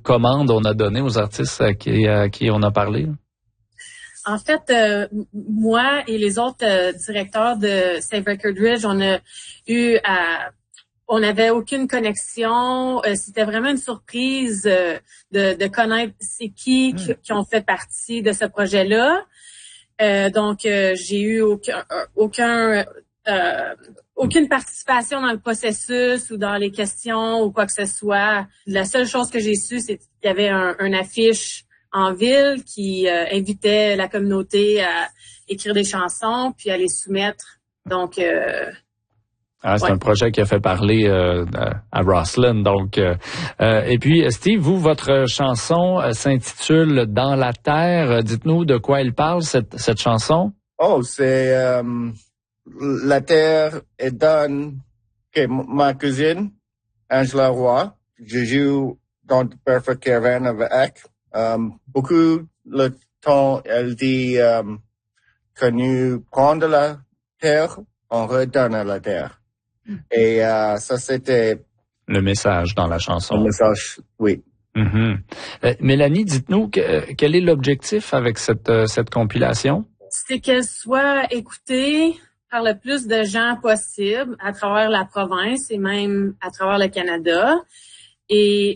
commandes on a données aux artistes à qui on a parlé? En fait, moi et les autres directeurs de Save Record Ridge, on n'avait aucune connexion. C'était vraiment une surprise de connaître c'est qui ont fait partie de ce projet-là. Donc, j'ai eu aucune participation dans le processus ou dans les questions ou quoi que ce soit. La seule chose que j'ai su, c'est qu'il y avait un affiche en ville qui invitait la communauté à écrire des chansons puis à les soumettre. Donc, c'est un projet qui a fait parler à Rosslyn. Donc, et puis, Steve, vous, votre chanson s'intitule Dans la terre. Dites-nous de quoi elle parle, cette chanson. Oh, c'est la terre est donne que ma cousine, Angela Roy. Je joue dans The Perfect Caravan avec. Beaucoup le temps, elle dit que nous prendre la terre, on redonne à la terre. Et ça, c'était le message dans la chanson. Le message, oui. Mm-hmm. Mélanie, dites-nous quel est l'objectif avec cette compilation? C'est qu'elle soit écoutée par le plus de gens possible à travers la province et même à travers le Canada. Et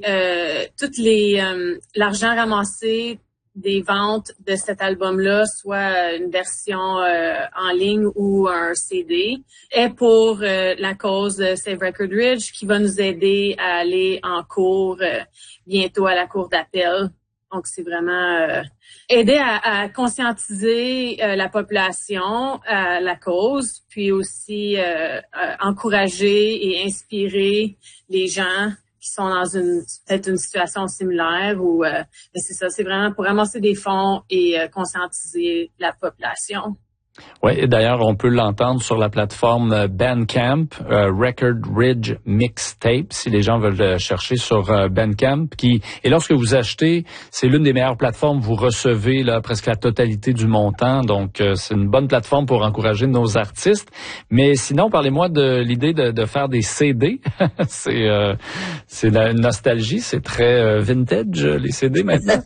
l'argent ramassé des ventes de cet album-là, soit une version en ligne ou un CD, est pour la cause de Save Record Ridge qui va nous aider à aller en cours bientôt à la cour d'appel. Donc, c'est vraiment aider à conscientiser la population à la cause, puis aussi encourager et inspirer les gens qui sont dans peut-être une situation similaire ou c'est ça, c'est vraiment pour ramasser des fonds et conscientiser la population. Oui, et d'ailleurs, on peut l'entendre sur la plateforme Bandcamp, Record Ridge Mixtape, si les gens veulent le chercher sur Bandcamp. Et lorsque vous achetez, c'est l'une des meilleures plateformes. Vous recevez là presque la totalité du montant. Donc, c'est une bonne plateforme pour encourager nos artistes. Mais sinon, parlez-moi de l'idée de faire des CD. C'est la nostalgie, c'est très vintage, les CD maintenant.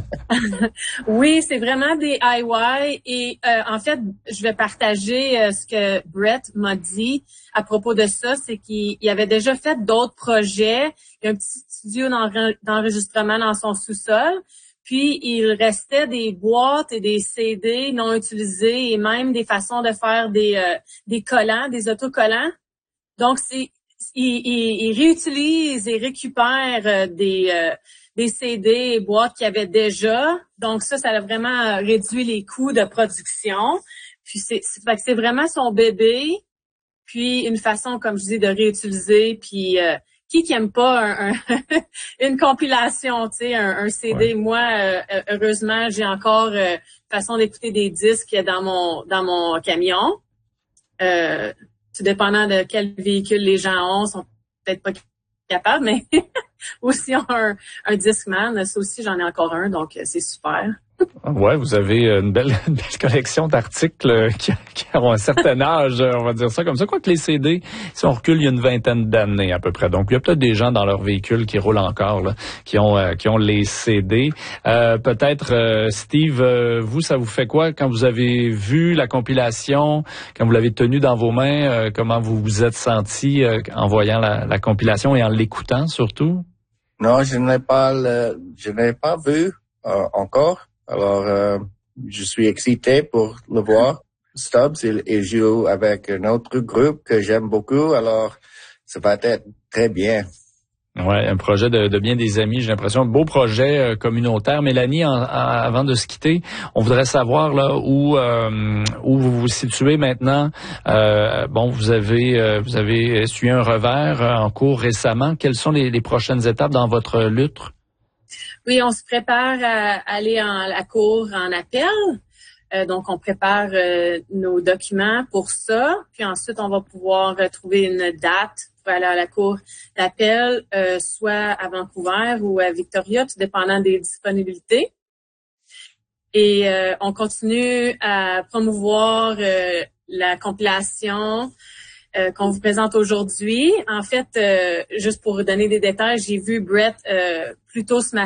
Oui, c'est vraiment des DIY et en fait, je vais partager ce que Brett m'a dit à propos de ça, c'est qu'il avait déjà fait d'autres projets. Il y a un petit studio d'enregistrement dans son sous-sol, puis il restait des boîtes et des CD non utilisés et même des façons de faire des collants, des autocollants. Donc, il réutilise et récupère des CD et boîtes qu'il y avait déjà. Donc, ça a vraiment réduit les coûts de production. Puis c'est vraiment son bébé, puis une façon, comme je dis, de réutiliser. Puis qui aime pas une compilation, tu sais, un CD. Ouais. Moi, heureusement, j'ai encore façon d'écouter des disques dans mon camion. Tout dépendant de quel véhicule les gens ont, sont peut-être pas capables, mais aussi ont un Discman. Ça aussi, j'en ai encore un, donc c'est super. Ouais, vous avez une belle collection d'articles qui ont un certain âge, on va dire ça comme ça. Quoique les CD, si on recule, il y a une vingtaine d'années à peu près. Donc, il y a peut-être des gens dans leur véhicule qui roulent encore, là, qui ont les CD. Peut-être, Steve, vous, ça vous fait quoi quand vous avez vu la compilation, quand vous l'avez tenue dans vos mains, comment vous vous êtes senti en voyant la compilation et en l'écoutant surtout? Non, je n'ai pas vu encore. Alors, je suis excité pour le voir. Stubbs, il joue avec un autre groupe que j'aime beaucoup. Alors, ça va être très bien. Ouais, un projet de bien des amis, j'ai l'impression. Beau projet communautaire. Mélanie, avant de se quitter, on voudrait savoir là où vous vous situez maintenant. Vous avez essuyé un revers en cours récemment. Quelles sont les prochaines étapes dans votre lutte? Oui, on se prépare à aller à la cour en appel. Donc, on prépare nos documents pour ça. Puis ensuite, on va pouvoir trouver une date pour aller à la cour d'appel, soit à Vancouver ou à Victoria, tout dépendant des disponibilités. Et on continue à promouvoir la compilation qu'on vous présente aujourd'hui. En fait, juste pour vous donner des détails, j'ai vu Brett plus tôt ce matin.